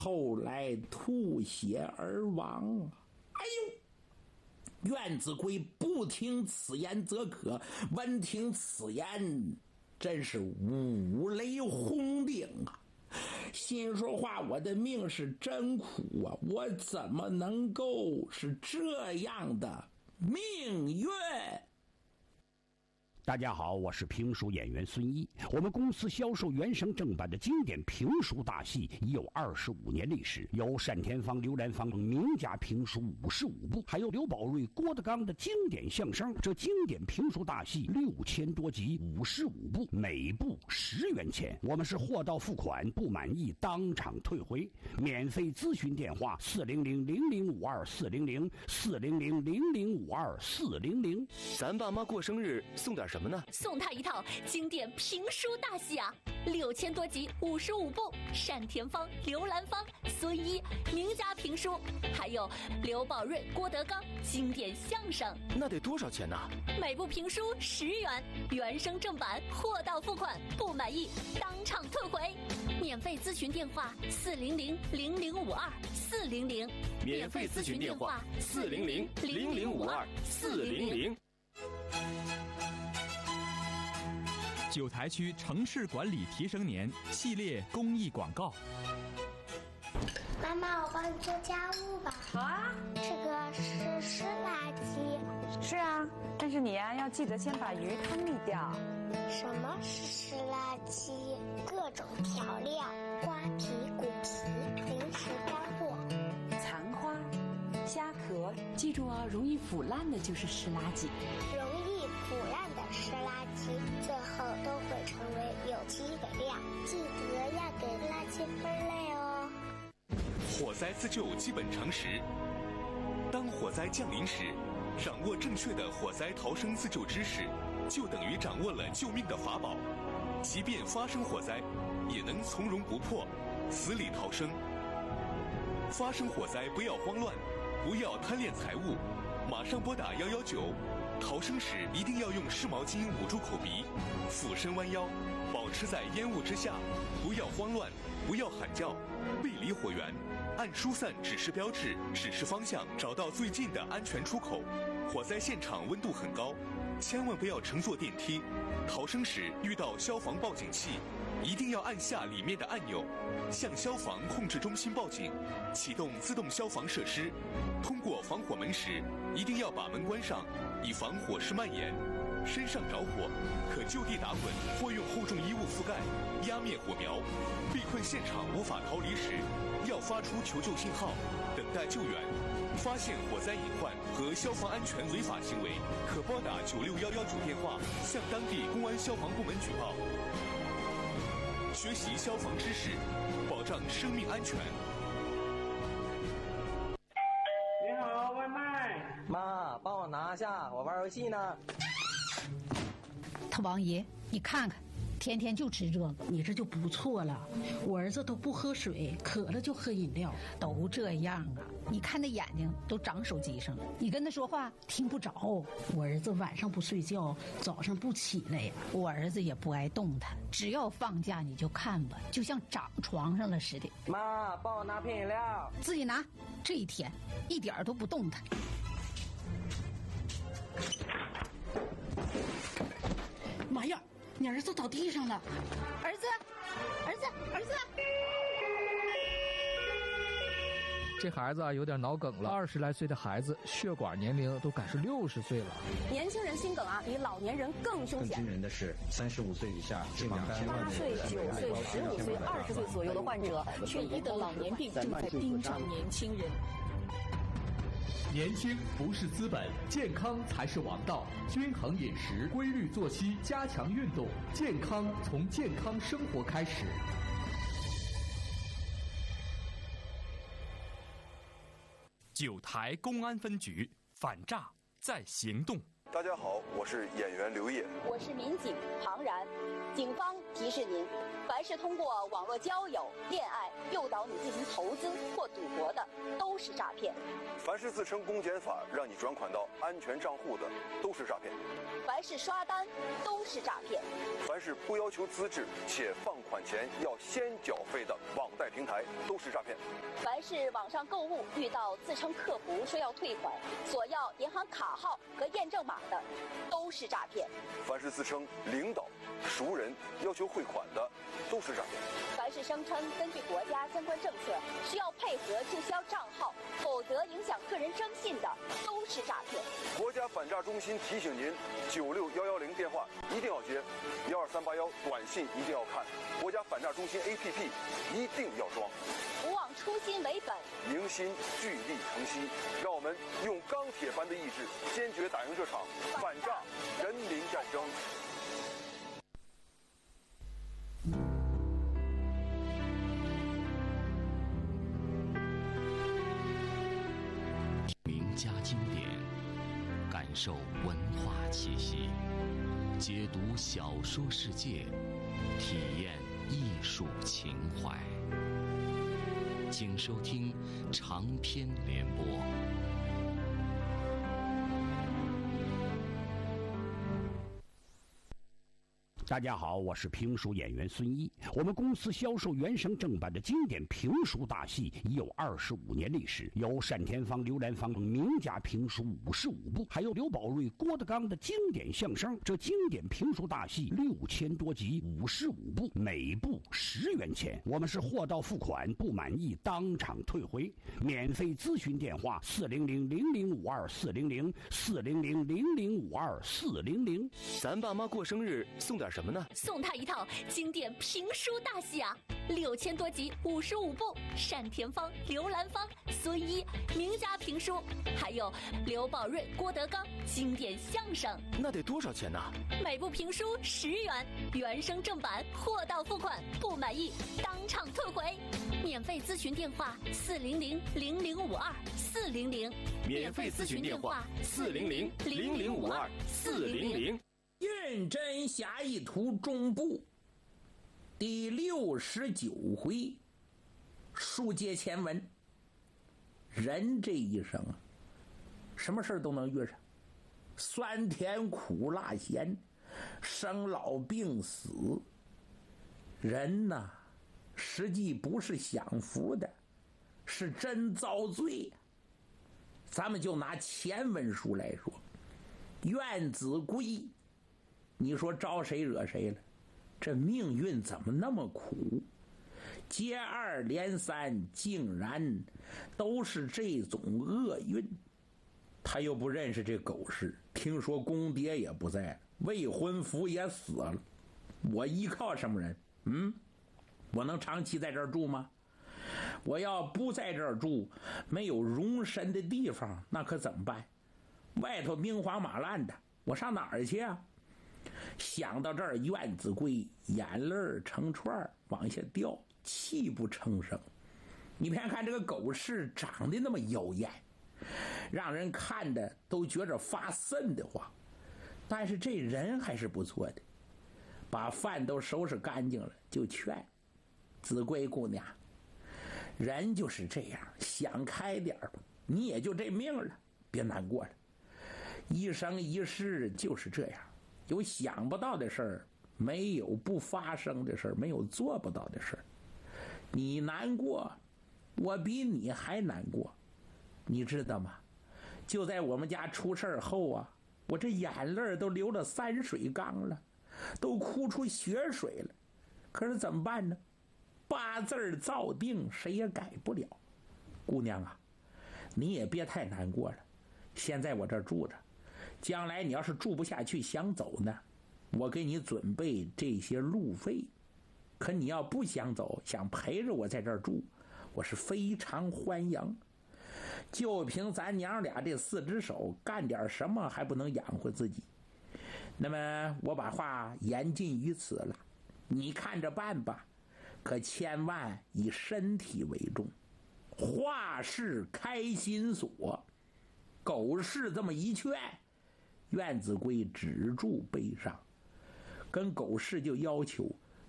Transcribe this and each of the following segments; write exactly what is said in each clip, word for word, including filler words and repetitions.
后来吐血而亡。哎呦！袁子贵不听此言则可，闻听此言，真是五雷轰顶啊！心说话，我的命是真苦啊！我怎么能够是这样的命运？ 大家好，我是评书演员孙一。我们公司销售原声正版的经典评书大戏已有二十五年历史，有单田芳、刘兰芳等名家评书五十五部，还有刘宝瑞、郭德纲的经典相声。这经典评书大戏六千多集，五十五部，每部十元钱。我们是货到付款，不满意当场退回。免费咨询电话：四零零零零五二四零零四零零零零五二四零零。 咱爸妈过生日送点什么呢？ 送他一套经典评书大戏啊，六千多集，五十五部，单田芳、刘兰芳、孙一名家评书，还有刘宝瑞、郭德纲经典相声。 那得多少钱呢？ 每部评书十元，原声正版，货到付款，不满意当场退回。免费咨询电话：四零零零零五二四零零。 免费咨询电话：四零零零零五二四零零。 九台区城市管理提升年系列公益广告。 妈妈，我帮你做家务吧。 好啊。 这个是湿垃圾。 是啊，但是你呀、啊、要记得先把鱼汤沥掉。 什么是湿垃圾？各种调料、瓜皮、骨皮、零食干货、 残花、虾壳，记住哦，容易腐烂的就是湿垃圾。 容易腐烂的湿垃圾，最后都会成为有机肥料。记得要给垃圾分类哦。 火灾自救基本常识：当火灾降临时，掌握正确的火灾逃生自救知识，就等于掌握了救命的法宝。即便发生火灾，也能从容不迫，死里逃生。发生火灾不要慌乱，不要贪恋财物，马上拨打一一九。逃生时一定要用湿毛巾捂住口鼻，俯身弯腰，保持在烟雾之下，不要慌乱，不要喊叫，背离火源，按疏散指示标志指示方向，找到最近的安全出口。火灾现场温度很高，千万不要乘坐电梯。逃生时遇到消防报警器，一定要按下里面的按钮，向消防控制中心报警，启动自动消防设施。通过防火门时，一定要把门关上，以防火势蔓延。身上着火，可就地打滚或用厚重衣物覆盖，压灭火苗。被困现场无法逃离时，要发出求救信号，等待救援。发现火灾隐患和消防安全违法行为，可拨打九六一一九电话向当地公安消防部门举报。学习消防知识，保障生命安全。 你好，外卖。 妈，帮我拿下，我玩游戏呢。 他王爷，你看看，天天就吃这个，你这就不错了。我儿子都不喝水，渴了就喝饮料，都这样啊。你看那眼睛都长手机上了，你跟他说话听不着。我儿子晚上不睡觉，早上不起来呀。我儿子也不爱动弹，只要放假你就看吧，就像长床上了似的。 妈，帮我拿瓶饮料。 自己拿。这一天一点都不动弹。妈呀，你儿子倒地上了！儿子，儿子，儿子！ 这孩子啊有点脑梗了，二十来岁的孩子，血管年龄都赶是六十岁了。 年轻人心梗啊，比老年人更凶险。 更惊人的是，三十五岁以下脂肪肝、 八岁、九岁、十五岁、二十岁左右的患者，缺一的老年病正在盯上年轻人。 年轻不是资本，健康才是王道。均衡饮食，规律作息，加强运动，健康从健康生活开始。 九台公安分局反诈在行动。 大家好，我是演员刘烨， 我是民警庞然。警方提示您，凡是通过网络交友、恋爱诱导你进行投资或赌博的，都是诈骗。 凡是自称公检法让你转款到安全账户的，都是诈骗。 凡是刷单，都是诈骗。 凡是不要求资质且放款前要先缴费的网贷平台，都是诈骗。 凡是网上购物遇到自称客服说要退款，索要银行卡号和验证码的，都是诈骗。 凡是自称领导、熟人要求汇款的，都是诈骗。 凡是声称根据国家相关政策需要配合注销账号，否则影响个人征信的，都是诈骗。 国家反诈中心提醒您：九六幺幺零电话一定要接，幺二三八幺短信一定要看，国家反诈中心 A P P 一定要装。 不忘初心为本， 凝心聚力成溪，让我们用钢铁般的意志，坚决打赢这场反诈人民战争。 名家经典，感受文化气息，解读小说世界，体验艺术情怀。请收听长篇联播。 大家好，我是评书演员孙一。我们公司销售原声正版的经典评书大戏已有二十五年历史，有单田芳、刘兰芳名家评书五十五部，还有刘宝瑞、郭德纲的经典相声。这经典评书大戏六千多集，五十五部，每部十元钱。我们是货到付款，不满意当场退回。免费咨询电话：四零零零零五二四零零四零零零零五二四零零。 咱爸妈过生日送点什么呢？ 送他一套经典评书大戏啊，六千多集，五十五部，单田芳、刘兰芳、孙一名家评书，还有刘宝瑞、郭德纲经典相声。 那得多少钱呢？ 每部评书十元，原声正版，货到付款，不满意当场退回。免费咨询电话：四零零零零五二四零零。 免费咨询电话：四零零零零五二四零零。 认真侠义图中部第六十九回，书接前文。人这一生啊，什么事都能遇上，酸甜苦辣咸，生老病死。人呐，实际不是享福的，是真遭罪。咱们就拿前文书来说，苑子贵，你说招谁惹谁了？这命运怎么那么苦？接二连三，竟然都是这种厄运。他又不认识这狗氏，听说公爹也不在了，未婚夫也死了，我依靠什么人？嗯，我能长期在这儿住吗？我要不在这儿住，没有容身的地方，那可怎么办？外头兵荒马乱的，我上哪儿去啊？想到这儿，苑子贵眼泪成串往下掉，泣不成声。你别看这个狗氏长得那么妖艳，让人看的都觉着发瘆得慌，但是这人还是不错的。把饭都收拾干净了，就劝子贵姑娘，人就是这样，想开点吧，你也就这命了，别难过了。一生一世就是这样，有想不到的事儿，没有不发生的事儿，没有做不到的事儿。你难过，我比你还难过，你知道吗？就在我们家出事儿后啊，我这眼泪都流了三水缸了，都哭出血水了。可是怎么办呢？八字造定，谁也改不了。姑娘啊，你也别太难过了，先在我这儿住着，将来你要是住不下去想走呢，我给你准备这些路费。可你要不想走，想陪着我在这儿住，我是非常欢迎。就凭咱娘俩这四只手，干点什么还不能养活自己？那么我把话言尽于此了，你看着办吧，可千万以身体为重。话是开心锁，狗氏这么一劝，苑子贵止住悲伤，跟狗氏就要求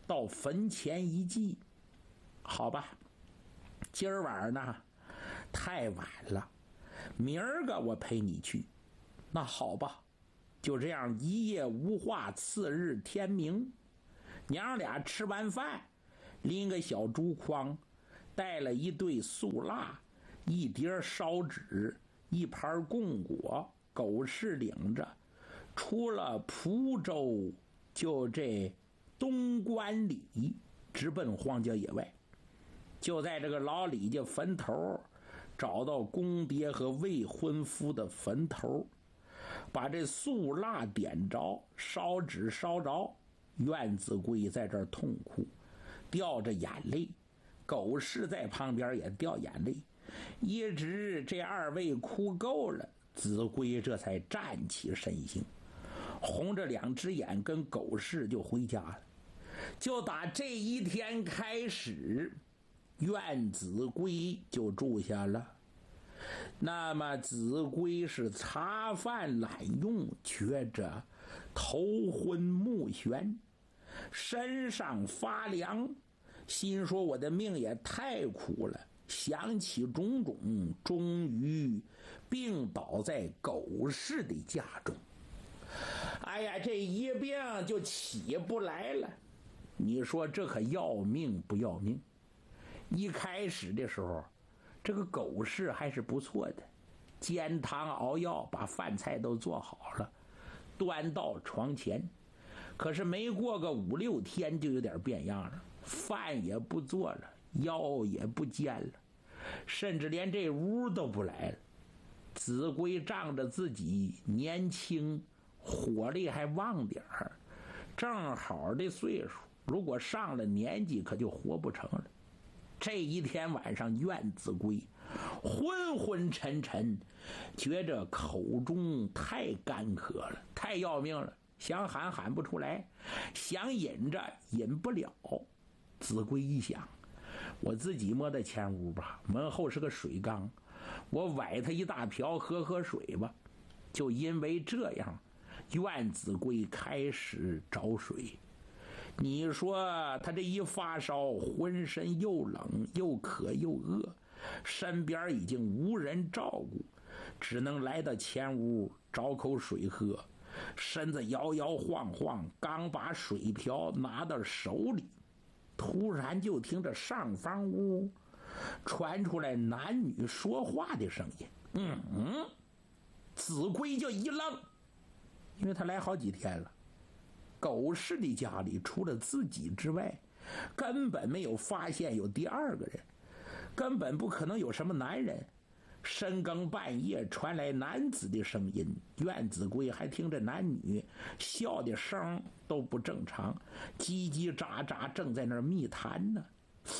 到坟前一祭。好吧，今儿晚上呢太晚了，明儿个我陪你去。那好吧，就这样一夜无话。次日天明，娘俩吃完饭，拎个小竹筐，带了一对素蜡，一碟烧纸，一盘贡果，狗市领着，出了蒲州，就这东关里，直奔荒郊野外。就在这个老李家坟头找到公爹和未婚夫的坟头，把这素蜡点着，烧纸烧着，苑子贵在这儿痛哭，掉着眼泪，狗市在旁边也掉眼泪，一直这二位哭够了，子贵这才站起身形，红着两只眼跟狗市就回家了。就打这一天开始，苑子贵就住下了。那么子贵是茶饭懒用，觉着头昏目眩，身上发凉，心说我的命也太苦了，想起种种，终于病倒在狗市的家中。哎呀，这一病就起不来了。你说这可要命不要命？一开始的时候，这个狗市还是不错的，煎汤熬药，把饭菜都做好了，端到床前。可是没过个五六天就有点变样了，饭也不做了，药也不煎了，甚至连这屋都不来了。子规仗着自己年轻，火力还旺点儿，正好的岁数，如果上了年纪可就活不成了。这一天晚上，苑子贵昏昏沉沉，觉着口中太干渴了，太要命了，想喊喊不出来，想饮着饮不了。子贵一想，我自己摸到前屋吧，门后是个水缸，我崴他一大瓢喝喝水吧。就因为这样，苑子贵开始找水。你说他这一发烧，浑身又冷又渴又饿，身边已经无人照顾，只能来到前屋找口水喝，身子摇摇晃晃，刚把水瓢拿到手里，突然就听着上方屋传出来男女说话的声音。嗯嗯，子规就一愣，因为他来好几天了，狗市的家里除了自己之外，根本没有发现有第二个人，根本不可能有什么男人。深更半夜传来男子的声音，苑子贵还听着男女笑的声都不正常，叽叽喳喳正在那儿密谈呢。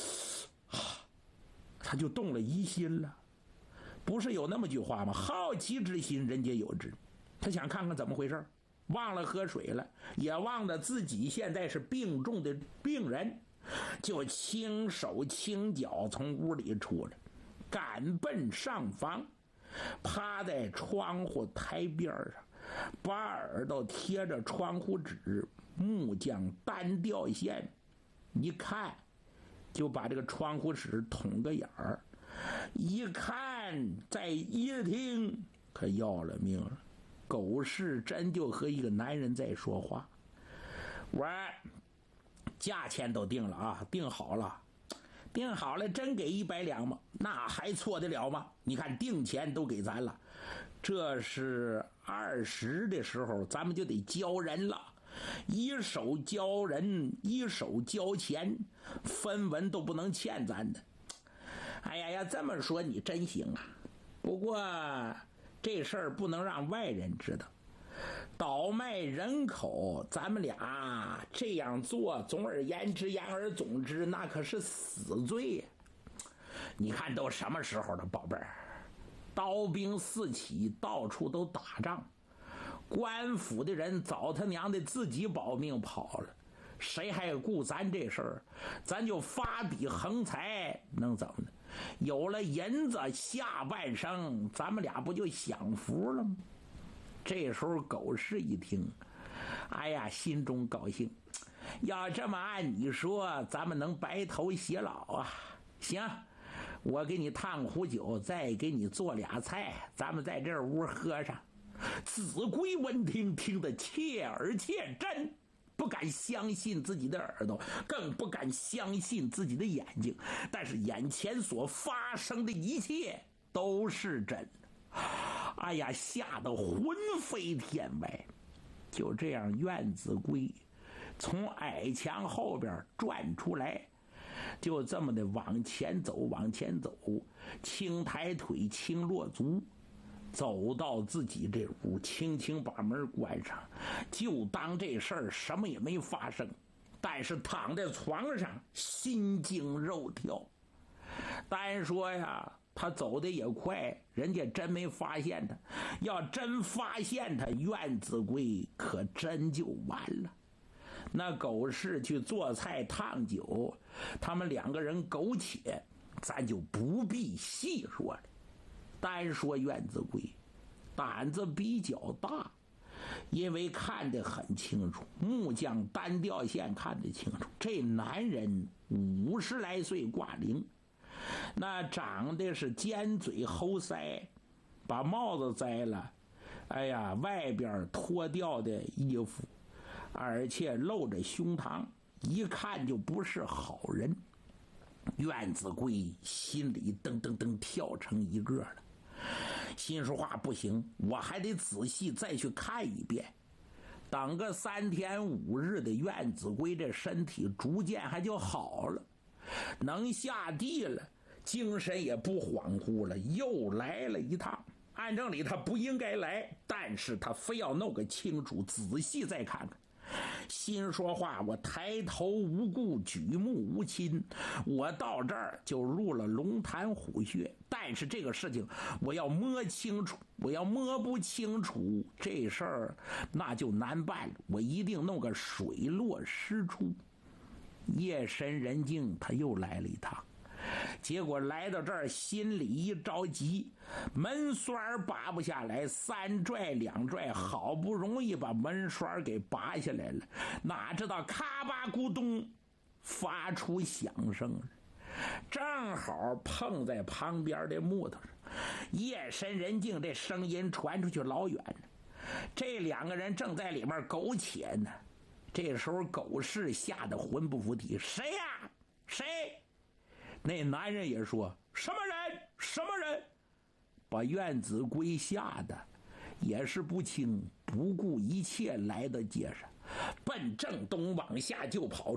他就动了疑心了。不是有那么句话吗？好奇之心人皆有之。他想看看怎么回事，忘了喝水了，也忘了自己现在是病重的病人，就轻手轻脚从屋里出来，赶奔上房，趴在窗户台边上，把耳朵贴着窗户纸，木匠单吊线一看，就把这个窗户纸捅个眼儿，一看再一听，可要了命了。狗市真就和一个男人在说话。我价钱都定了啊，定好了，定好了，真给一百两吗？那还错得了吗？你看定钱都给咱了，这是二十的时候，咱们就得交人了。一手交人，一手交钱，分文都不能欠咱的。哎呀呀，这么说你真行啊！不过这事儿不能让外人知道，倒卖人口，咱们俩这样做，总而言之，言而总之，那可是死罪呀！你看都什么时候了，宝贝儿，刀兵四起，到处都打仗，官府的人早他娘的自己保命跑了，谁还顾咱这事儿？咱就发笔横财，能怎么的？有了银子，下半生咱们俩不就享福了吗？这时候狗市一听， 哎呀，心中高兴。要这么按你说，咱们能白头偕老啊！行，我给你烫壶酒，再给你做俩菜，咱们在这屋喝上。子规闻听，听得切耳切真，不敢相信自己的耳朵，更不敢相信自己的眼睛。但是眼前所发生的一切都是真的。哎呀，吓得魂飞天外。就这样，苑子规从矮墙后边转出来，就这么的往前走，往前走，轻抬腿，轻落足，走到自己这屋，轻轻把门关上，就当这事儿什么也没发生。但是躺在床上，心惊肉跳。单说呀，他走的也快，人家真没发现他。要真发现他，苑子规可真就完了。那狗氏去做菜烫酒，他们两个人苟且，咱就不必细说了。单说苑子规胆子比较大，因为看得很清楚，木匠单调线看得清楚，这男人五十来岁挂零，那长得是尖嘴猴腮，把帽子摘了，哎呀，外边脱掉的衣服，而且露着胸膛，一看就不是好人。苑子规心里噔噔噔跳成一个了，心说话不行，我还得仔细再去看一遍。等个三天五日的，苑子规这身体逐渐还就好了，能下地了，精神也不恍惚了，又来了一趟。按正理他不应该来，但是他非要弄个清楚，仔细再看看。心说话，我抬头无顾，举目无亲，我到这儿就入了龙潭虎穴，但是这个事情我要摸清楚，我要摸不清楚这事儿那就难办了，我一定弄个水落石出。夜深人静，他又来了一趟，结果来到这儿，心里一着急，门栓拔不下来，三拽两拽，好不容易把门栓给拔下来了，哪知道咔吧咕咚发出响声，正好碰在旁边的木头上。夜深人静，这声音传出去老远，这两个人正在里面苟且呢。这时候狗氏吓得魂不附体，谁呀？谁？那男人也说，什么人？什么人？把苑子规吓得也是不轻，不顾一切来到街上，奔正东往下就跑。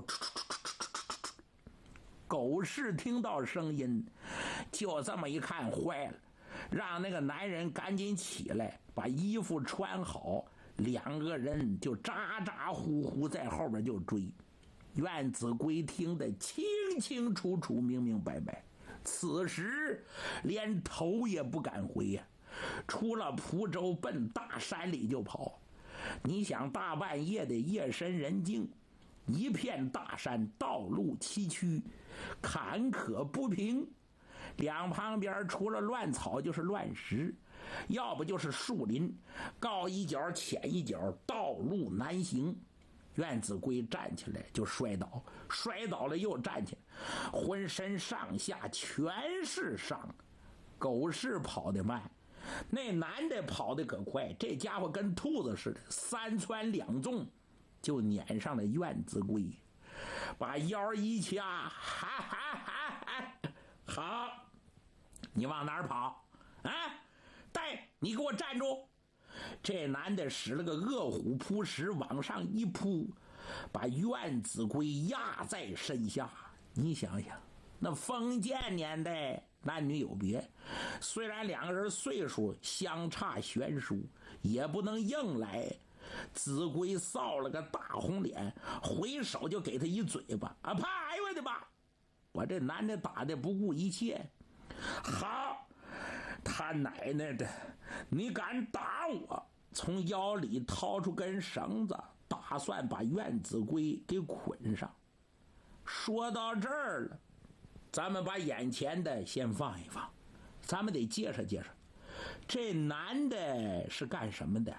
狗氏听到声音，就这么一看，坏了，让那个男人赶紧起来，把衣服穿好，两个人就咋咋呼呼在后边就追。苑子规听得清清楚楚，明明白白，此时连头也不敢回呀、啊，出了蒲州奔大山里就跑。你想大半夜的，夜深人静，一片大山，道路崎岖，坎坷不平，两旁边除了乱草就是乱石，要不就是树林，高一角浅一角，道路难行。苑子规站起来就摔倒，摔倒了又站起来，浑身上下全是伤。狗氏跑得慢，那男的跑得可快，这家伙跟兔子似的，三窜两纵就撵上了苑子规，把腰一掐，哈哈哈哈！好，你往哪儿跑啊？带你给我站住！这男的使了个饿虎扑食，往上一扑，把苑子规压在身下。你想想，那封建年代男女有别，虽然两个人岁数相差悬殊，也不能硬来。子规臊了个大红脸，回手就给他一嘴巴，啊啪！哎呦我的妈！把这男的打得不顾一切。好，他奶奶的，你敢打我！从腰里掏出根绳子，打算把苑子规给捆上。说到这儿了，咱们把眼前的先放一放，咱们得介绍介绍，这男的是干什么的？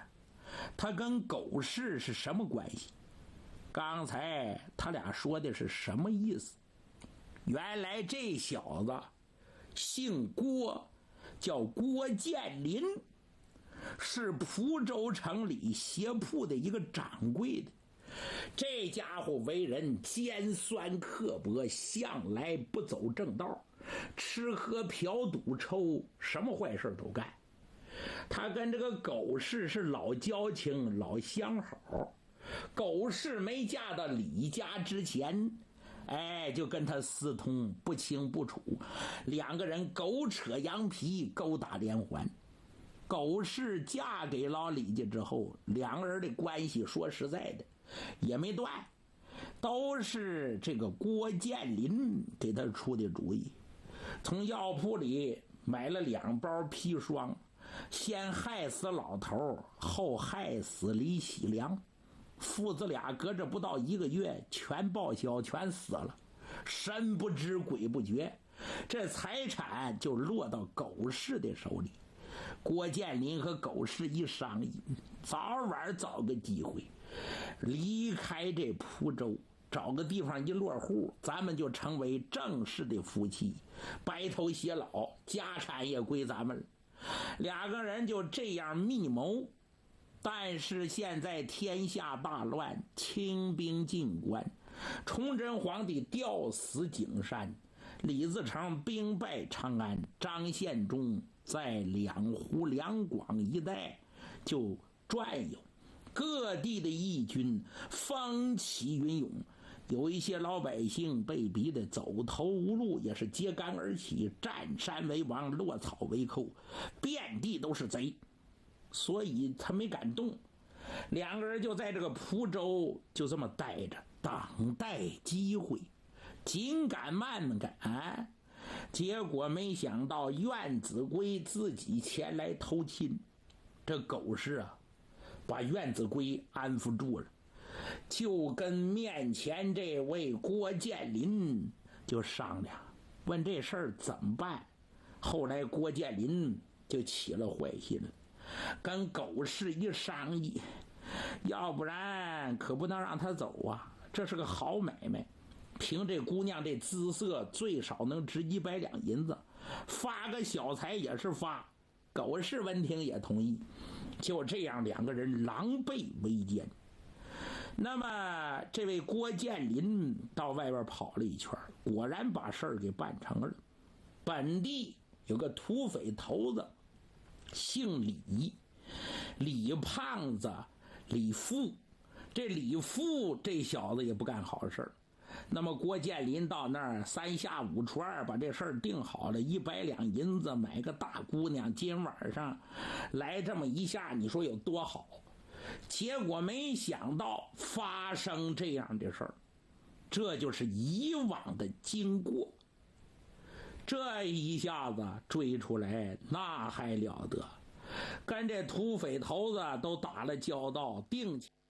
他跟狗市是什么关系？刚才他俩说的是什么意思？原来这小子姓郭，叫郭建林，是蒲州城里鞋铺的一个掌柜的。这家伙为人尖酸刻薄，向来不走正道，吃喝嫖赌抽，什么坏事都干。他跟这个狗氏是老交情，老相好。狗氏没嫁到李家之前，哎，就跟他私通，不清不楚，两个人狗扯羊皮，勾打连环。狗氏嫁给老李家之后，两个人的关系说实在的也没断，都是这个郭建林给他出的主意。从药铺里买了两包砒霜，先害死老头，后害死李喜良。父子俩隔着不到一个月全报销，全死了，神不知鬼不觉，这财产就落到狗氏的手里。郭建林和狗氏一商议，早晚找个机会离开这蒲州，找个地方一落户，咱们就成为正式的夫妻，白头偕老，家产也归咱们了。两个人就这样密谋。但是现在天下大乱，清兵进关，崇祯皇帝吊死景山，李自成兵败长安，张献忠在两湖两广一带就转悠，各地的义军风起云涌，有一些老百姓被逼得走投无路，也是揭竿而起，占山为王，落草为寇，遍地都是贼，所以他没敢动。两个人就在这个蒲州就这么待着，等待机会，紧赶慢赶。结果没想到苑子圭自己前来偷亲，这狗氏啊把苑子圭安抚住了，就跟面前这位郭建林就商量，问这事儿怎么办。后来郭建林就起了坏心了，跟狗氏一商议，要不然可不能让他走啊，这是个好买卖，凭这姑娘这姿色，最少能值一百两银子，发个小财也是发。狗氏闻听也同意，就这样两个人狼狈为奸。那么这位郭建林到外边跑了一圈，果然把事儿给办成了。本地有个土匪头子姓李，李胖子，李富。这李富这小子也不干好事。那么郭建林到那儿三下五除二把这事儿定好了，一百两银子买个大姑娘，今晚上来这么一下，你说有多好？结果没想到发生这样的事儿，这就是以往的经过。这一下子追出来那还了得，跟这土匪头子都打了交道，定起。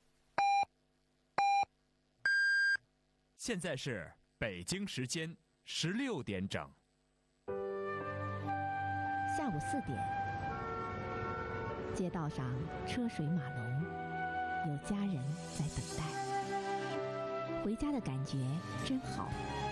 现在是北京时间十六点整。 下午四点，街道上车水马龙，有家人在等待。回家的感觉真好。